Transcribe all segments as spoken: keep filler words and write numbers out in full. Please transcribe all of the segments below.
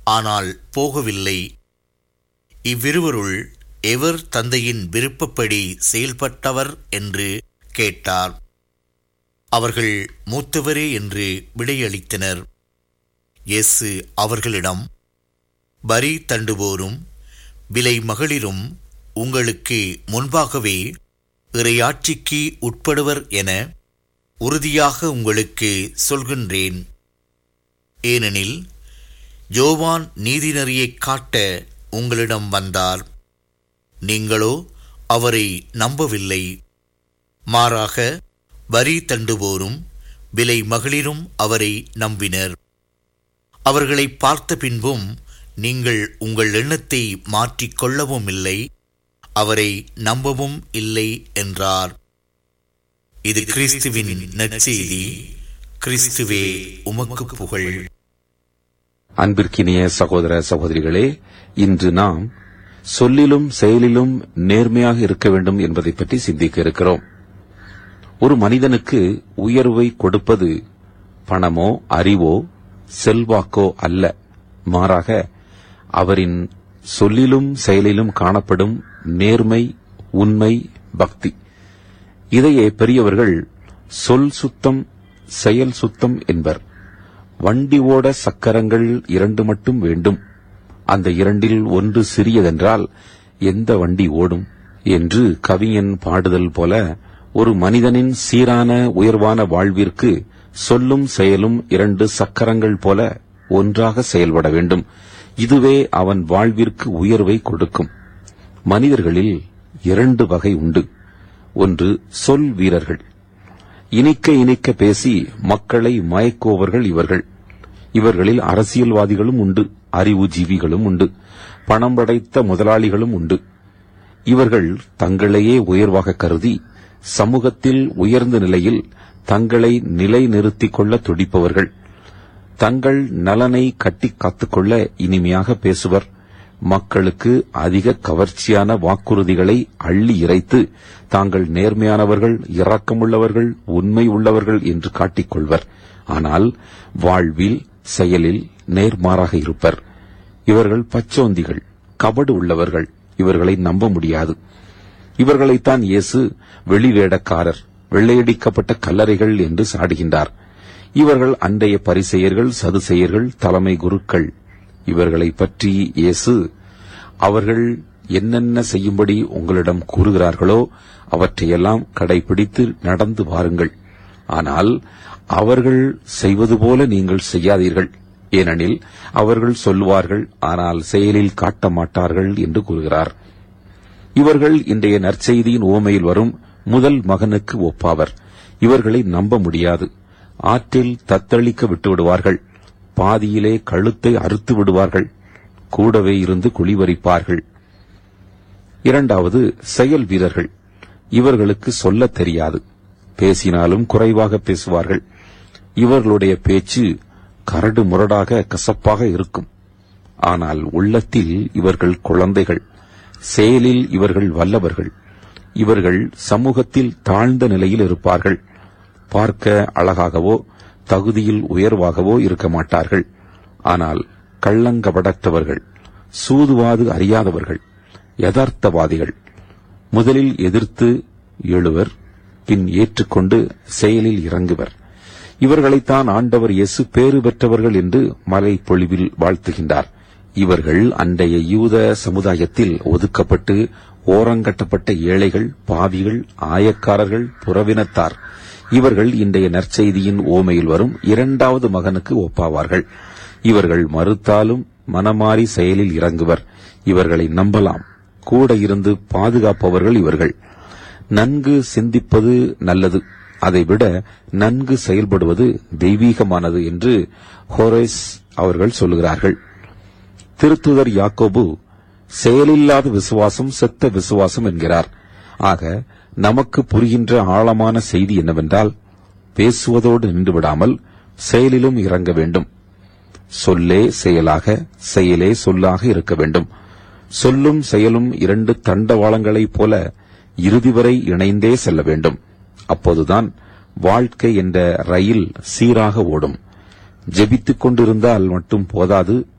ஆனால் போகவில்லை. இவ்விருவருள் எவர் தந்தையின் விருப்பப்படி செயல்பட்டவர் என்று கேட்டார். அவர்கள் மூத்தவரே என்று விடையளித்தனர். இயேசு அவர்களிடம், வரி தண்டுவோரும் விலை மகளிரும் உங்களுக்கு முன்பாகவே இறையாட்சிக்கு உட்படுவர் என உறுதியாக உங்களுக்கு சொல்கின்றேன். ஏனெனில் யோவான் நீதிநெறியைக் காட்ட உங்களிடம் வந்தார். நீங்களோ அவரை நம்பவில்லை. மாறாக வரி தண்டுவோரும் விலை மகளிரும் அவரை நம்பினர். அவர்களை பார்த்த பின்பும் நீங்கள் உங்கள் எண்ணத்தை மாற்றிக்கொள்ளவும் இல்லை, அவரை நம்பவும் இல்லை என்றார். இது கிறிஸ்துவின் நற்செய்தி. கிறிஸ்துவே உமக்கு புகழ். அன்பிற்கினிய சகோதர சகோதரிகளே, இன்று நாம் சொல்லிலும் செயலிலும் நேர்மையாக இருக்க வேண்டும் என்பதை பற்றி சிந்திக்க இருக்கிறோம். ஒரு மனிதனுக்கு உயர்வை கொடுப்பது பணமோ அறிவோ செல்வாக்கோ அல்ல, மாறாக அவரின் சொல்லிலும் செயலிலும் காணப்படும் நேர்மை, உண்மை, பக்தி. இதையே பெரியவர்கள் சொல் சுத்தம் செயல் சுத்தம் என்பர். வண்டி ஓட சக்கரங்கள் இரண்டு மட்டும் வேண்டும், அந்த இரண்டில் ஒன்று சிறியதென்றால் எந்த வண்டி ஓடும் என்று கவிஞன் பாடுதல் போல, ஒரு மனிதனின் சீரான உயர்வான வாழ்விற்கு சொல்லும் செயலும் இரண்டு சக்கரங்கள் போல ஒன்றாக செயல்பட வேண்டும். இதுவே அவன் வாழ்விற்கு உயர்வை கொடுக்கும். மனிதர்களில் இரண்டு வகை உண்டு. ஒன்று சொல் வீரர்கள். இனிக்க இனிக்க பேசி மக்களை மயக்குபவர்கள் இவர்கள். இவர்களில் அரசியல்வாதிகளும் உண்டு, அறிவுஜீவிகளும் உண்டு, பணம் படைத்த முதலாளிகளும் உண்டு. இவர்கள் தங்களையே உயர்வாக கருதி சமூகத்தில் உயர்ந்த நிலையில் தங்களை நிலைநிறுத்திக் கொள்ள துடிப்பவர்கள். தங்கள் நலனை கட்டி காத்துக்கொள்ள இனிமையாக பேசுவர். மக்களுக்கு அதிக கவர்ச்சியான வாக்குறுதிகளை அள்ளி இறைத்து தாங்கள் நேர்மையானவர்கள், இரக்கமுள்ளவர்கள், உண்மை உள்ளவர்கள் என்று காட்டிக்கொள்வர். ஆனால் வாழ்வில் செயலில் நேர்மாறாக இருப்பர். இவர்கள் பச்சோந்திகள், கபடு உள்ளவர்கள். இவர்களை நம்ப முடியாது. இவர்களைத்தான் இயேசு வெளிவேடக்காரர், வெள்ளையடிக்கப்பட்ட கல்லறைகள் என்று சாடுகின்றார். இவர்கள் அன்றைய பரிசேயர்கள், சதுசேயர்கள், தலைமை குருக்கள். இவர்களை பற்றி இயேசு, அவர்கள் என்னென்ன செய்யும்படி உங்களிடம் கூறுகிறார்களோ அவற்றையெல்லாம் கடைபிடித்து நடந்து வாருங்கள். ஆனால் அவர்கள் செய்வது போல நீங்கள் செய்யாதீர்கள், ஏனெனில் அவர்கள் சொல்லுவார்கள், ஆனால் செயலில் காட்ட மாட்டார்கள் என்று கூறுகிறார். இவர்கள் இன்றைய நற்செய்தியின் உவமையில் வரும் முதல் மகனுக்கு ஒப்பாவர். இவர்களை நம்ப முடியாது. ஆற்றில் தத்தளிக்க விட்டுவிடுவார்கள். பாதியிலே கழுத்தை அறுத்து விடுவார்கள். கூடவே இருந்து குழிவரிப்பார்கள். இரண்டாவது செயல் வீரர்கள். இவர்களுக்கு சொல்லத் தெரியாது. பேசினாலும் குறைவாக பேசுவார்கள். இவர்களுடைய பேச்சு கரடு முரடாக கசப்பாக இருக்கும். ஆனால் உள்ளத்தில் இவர்கள் குழந்தைகள். செயலில் இவர்கள் வல்லவர்கள். இவர்கள் சமூகத்தில் தாழ்ந்த நிலையில் இருப்பார்கள். பார்க்க அழகாகவோ தகுதியில் உயர்வாகவோ இருக்க மாட்டார்கள். ஆனால் கள்ளங்கபடத்தவர்கள், சூதுவாது அறியாதவர்கள், யதார்த்தவாதிகள். முதலில் எதிர்த்து எழுவர், பின் ஏற்றுக்கொண்டு செயலில் இறங்குவர். இவர்களைத்தான் ஆண்டவர் இயேசு பேறு பெற்றவர்கள் என்று மலை பொழிவில் வாழ்த்துகின்றார். இவர்கள் அன்றைய யூத சமுதாயத்தில் ஒதுக்கப்பட்டு ஓரங்கட்டப்பட்ட ஏழைகள், பாவிகள், ஆயக்காரர்கள், புறவினத்தார். இவர்கள் இன்றைய நற்செய்தியின் ஓமையில் வரும் இரண்டாவது மகனுக்கு ஒப்பாவார்கள். இவர்கள் மறுத்தாலும் மனமாறி செயலில் இறங்குவர். இவர்களை நம்பலாம். கூட இருந்து பாதுகாப்பவர்கள் இவர்கள். நன்கு சிந்திப்பது நல்லது, அதைவிட நன்கு செயல்படுவது தெய்வீகமானது என்று ஹோரேஸ் அவர்கள் சொல்லுகிறார்கள். திருத்துதர் யாக்கோபு செயலில்லாத விசுவாசம் செத்த விசுவாசம் என்கிறார். ஆக நமக்கு புரிகின்ற ஆழமான செய்தி என்னவென்றால், பேசுவதோடு நின்றுவிடாமல் செயலிலும் இறங்க வேண்டும். சொல்லே செயலாக, செயலே சொல்லாக இருக்க வேண்டும். சொல்லும் செயலும் இரண்டு தண்டவாளங்களைப் போல இறுதி வரை இணைந்தே செல்ல வேண்டும். அப்போதுதான் வாழ்க்கை என்ற ரயில் சீராக ஓடும். ஜெபித்துக் கொண்டிருந்தால் மட்டும் போதாது,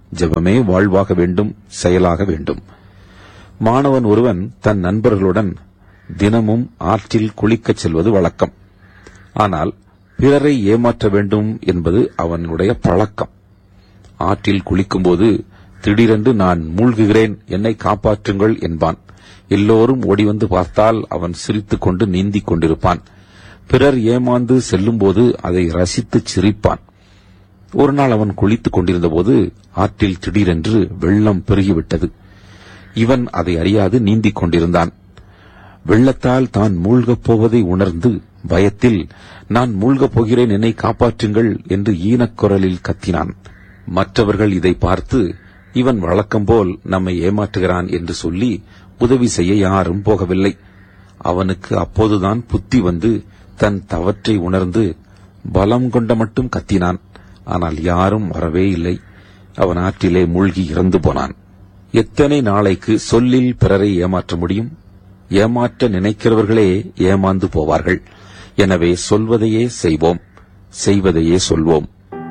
ஜெபமே வாழ்வாக வேண்டும், செயலாக வேண்டும். மாணவன் ஒருவன் தன் நண்பர்களுடன் தினமும் ஆற்றில் குளிக்கச் செல்வது வழக்கம். ஆனால் பிறரை ஏமாற்ற வேண்டும் என்பது அவனுடைய பழக்கம். ஆற்றில் குளிக்கும்போது திடீரென்று நான் மூழ்குகிறேன், என்னை காப்பாற்றுங்கள் என்பான். எல்லோரும் ஓடிவந்து பார்த்தால் அவன் சிரித்துக் கொண்டு நீந்திக் கொண்டிருப்பான். பிறர் ஏமாந்து செல்லும்போது அதை ரசித்துச் சிரிப்பான். ஒரு நாள் அவன் குளித்துக் கொண்டிருந்தபோது ஆற்றில் திடீரென்று வெள்ளம் பெருகிவிட்டது. இவன் அதை அறியாது நீந்திக் கொண்டிருந்தான். வெள்ளத்தால் தான் மூழ்கப் போவதை உணர்ந்து பயத்தில், நான் மூழ்கப் போகிறேன், என்னை காப்பாற்றுங்கள் என்று ஈனக்குரலில் கத்தினான். மற்றவர்கள் இதை பார்த்து, இவன் வழக்கம்போல் நம்மை ஏமாற்றுகிறான் என்று சொல்லி உதவி செய்ய யாரும் போகவில்லை. அவனுக்கு அப்போதுதான் புத்தி வந்து தன் தவற்றை உணர்ந்து பலம் கொண்ட மட்டும் கத்தினான். ஆனால் யாரும் வரவே இல்லை. அவன் ஆற்றிலே மூழ்கி இறந்து போனான். எத்தனை நாளைக்கு சொல்லில் பிறரை ஏமாற்ற முடியும்? ஏமாற்ற நினைக்கிறவர்களே ஏமாந்து போவார்கள். எனவே சொல்வதையே செய்வோம், செய்வதையே சொல்வோம்.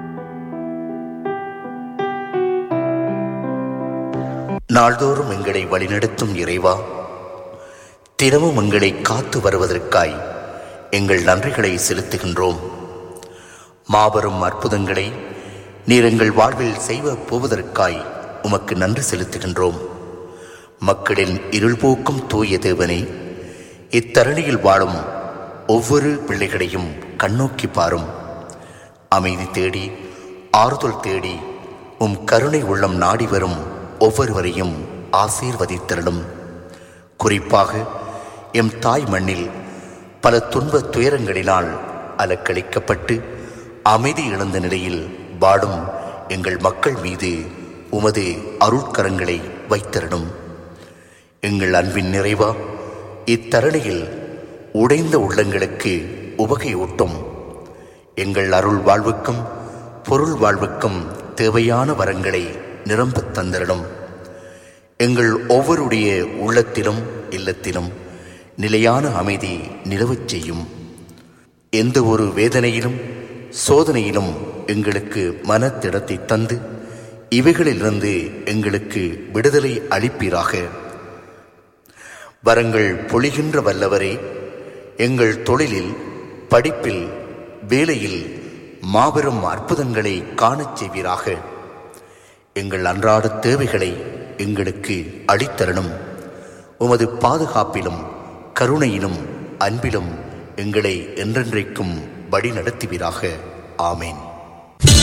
நாள்தோறும் எங்களை வழிநடத்தும் இறைவா, தினமும் எங்களை காத்து வருவதற்காய் எங்கள் நன்றிகளை செலுத்துகின்றோம். மாபெரும் அற்புதங்களை நீர் எங்கள் வாழ்வில் செய்வ போவதற்காய் உமக்கு நன்றி செலுத்துகின்றோம். மக்களின் இருள் போக்கும் தூய தேவனே, இத்தருணியில் வாழும் ஒவ்வொரு பிள்ளைகளையும் கண்ணோக்கி பாரும். அமைதி தேடி ஆறுதல் தேடி உம் கருணை உள்ளம் நாடி வரும் ஒவ்வொருவரையும் ஆசீர்வதித்தருளும். குறிப்பாக எம் தாய் மண்ணில் பல துன்ப துயரங்களினால் அலக்களிக்கப்பட்டு அமைதி இழந்த நிலையில் வாடும் எங்கள் மக்கள் மீது உமது அருட்கரங்களை வைத்தருளும். எங்கள் அன்பின் நிறைவா, இத்தருணையில் உடைந்த உள்ளங்களுக்கு உவகையூட்டும். எங்கள் அருள் வாழ்வுக்கும் பொருள் வாழ்வுக்கும் தேவையான வரங்களை நிரம்பத் தந்தருளும். எங்கள் ஒவ்வொருடைய உள்ளத்திலும் இல்லத்திலும் நிலையான அமைதி நிலவச் செய்யும். எந்த ஒரு வேதனையிலும் சோதனையிலும் எங்களுக்கு மனத்திடத்தை தந்து இவைகளிலிருந்து எங்களுக்கு விடுதலை அளிப்பீராக. வரங்கள் பொழிகின்ற வல்லவரே, எங்கள் தொழிலில், படிப்பில், வேலையில் மாபெரும் அற்புதங்களை காணச் செய்வீராக. எங்கள் அன்றாட தேவைகளை எங்களுக்கு அளித்தரணும். உமது பாதுகாப்பிலும் கருணையிலும் அன்பிலும் எங்களை என்றென்றைக்கும் வழி நடத்துவீராக. ஆமேன்.